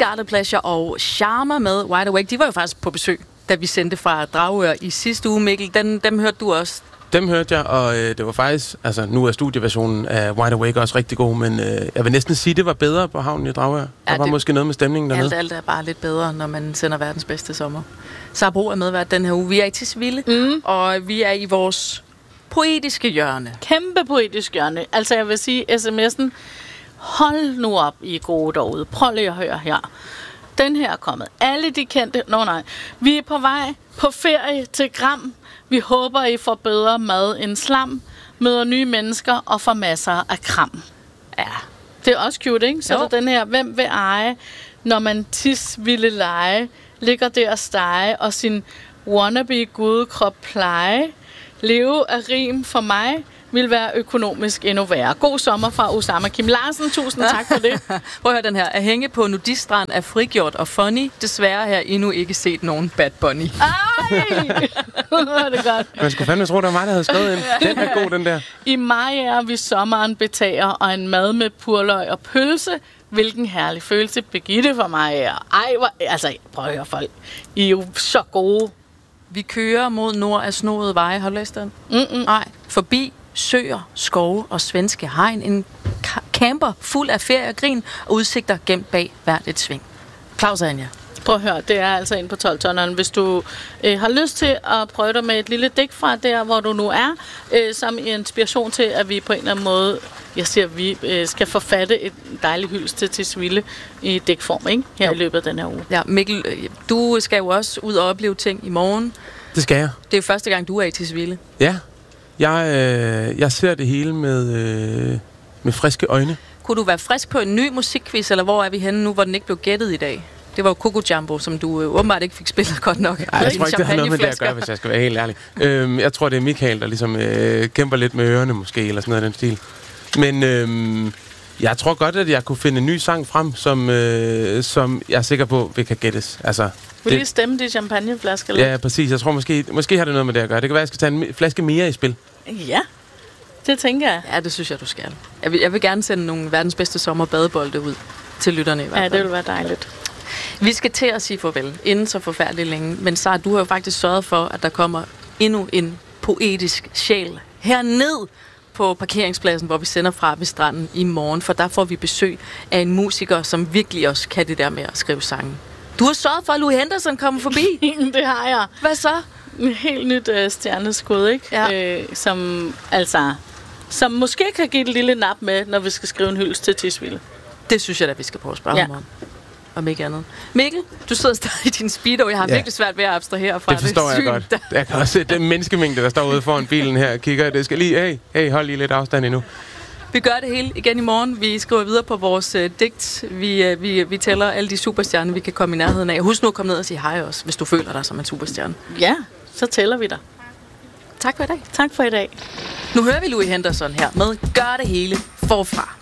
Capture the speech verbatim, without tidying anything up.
Guilty Pleasure og Charmer med Wide Awake. De var jo faktisk på besøg, da vi sendte fra Dragør i sidste uge, Mikkel. Den, dem hørte du også. Dem hørte jeg, og øh, det var faktisk... Altså, nu er studieversionen af Wide Awake også rigtig god, men øh, jeg vil næsten sige, det var bedre på havnen i Dragør. Der ja, var det, måske noget med stemningen dernede. Alt, alt er bare lidt bedre, når man sender verdens bedste sommer. Sabro er medvært den her uge. Vi er i Tisvilde, mm. og vi er i vores poetiske hjørne. Kæmpe poetisk hjørne. Altså, jeg vil sige, sms'en... Hold nu op, I gode derude. Prøv lige at høre her. Den her er kommet. Alle de kendte... Nå nej. Vi er på vej på ferie til Gram. Vi håber, I får bedre mad end slam. Møder nye mennesker og får masser af kram. Ja, det er også cute, ikke? Så jo. Er der den her, hvem vil eje, når man tis ville lege, ligger der og stege og sin wannabe gudekrop pleje. Leve af rim for mig vil være økonomisk endnu værre. God sommer fra Osama Kim Larsen. Tusind tak for det. Prøv at høre den her. At hænge på nudiststrand er frigjort og funny. Desværre har jeg endnu ikke set nogen Bad Bunny. Ej! Det er godt. Man skulle fandme tro, det var mig, der havde skrevet ind. Den er god, den der. I maj er vi sommeren betager, og en mad med purløg og pølse. Hvilken herlig følelse Birgitte for mig er. Ej, hvor... Altså, prøv at høre folk. I er jo så gode. Vi kører mod nord af snoede veje. Har du læst den? Mm-mm. Nej. Forbi søer, skove og svenske hegn. En camper fuld af ferie og grin og udsigter gemt bag hvert et sving. Claus og Anja. Prøv at høre, det er altså ind på tolv-tonneren. Hvis du øh, har lyst til at prøve dig med et lille digt fra der, hvor du nu er, øh, som inspiration til, at vi på en eller anden måde, jeg siger, vi øh, skal forfatte et dejligt hyldest til Tisvilde i digtform, ikke? Her jo. I løbet af den her uge. Ja, Mikkel, du skal jo også ud og opleve ting i morgen. Det skal jeg. Det er jo første gang, du er i Tisvilde. Ja. Jeg, øh, jeg ser det hele med, øh, med friske øjne. Kunne du være frisk på en ny musikquiz, eller hvor er vi henne nu, hvor den ikke blev gættet i dag? Det var jo Coco Jumbo, som du øh, åbenbart ikke fik spillet godt nok. Nej, jeg tror ikke, det har noget med det at gøre, hvis jeg skal være helt ærlig. øhm, jeg tror, det er Michael, der ligesom øh, kæmper lidt med ørerne måske, eller sådan noget af den stil. Men øh, jeg tror godt, at jeg kunne finde en ny sang frem, som, øh, som jeg er sikker på, vi kan gættes. Altså, vil du lige stemme de champagneflasker lidt? Ja, præcis. Jeg tror, måske, måske har det noget med det at gøre. Det kan være, at jeg skal tage en flaske mere i spil. Ja, det tænker jeg. Ja, det synes jeg, du skal. Jeg vil, jeg vil gerne sende nogle verdens bedste sommerbadebolde ud til lytterne i hvert fald. Ja, det vil være dejligt. Vi skal til at sige farvel, inden så forfærdeligt længe. Men Sara, du har jo faktisk sørget for, at der kommer endnu en poetisk sjæl herned på parkeringspladsen, hvor vi sender fra ved stranden i morgen. For der får vi besøg af en musiker, som virkelig også kan det der med at skrive sange. Du har sørget for, at Louis Henderson kommer forbi. Det har jeg. Hvad så? En helt nyt øh, stjerneskud, ikke? Ja. Øh, som, altså, som måske kan give et lille nap med, når vi skal skrive en hyldest til Tisvilde. Det synes jeg da, vi skal prøve at spørge ja. ham om. Om ikke andet. Mikkel, du sidder stadig i din speedo. Jeg har ja. virkelig svært ved at abstrahere fra det. Det forstår jeg godt. Jeg kan også se den menneskemængde, der står ude foran bilen her. Kigger, det skal lige, hey, hey, hold lige lidt afstand endnu. Vi gør det hele igen i morgen. Vi skriver videre på vores uh, digt. Vi, uh, vi, vi tæller alle de superstjerner, vi kan komme i nærheden af. Husk nu at komme ned og sige hej også, hvis du føler dig som en superstjerne. Ja, så tæller vi dig. Tak for i dag. Tak for i dag. Nu hører vi Louis Henderson her med Gør det hele forfra.